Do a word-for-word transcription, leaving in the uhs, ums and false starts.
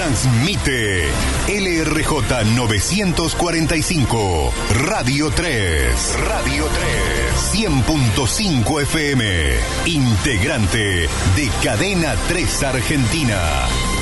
Transmite L R J novecientos cuarenta y cinco, Radio tres. Radio tres. cien punto cinco F M. Integrante de Cadena tres Argentina.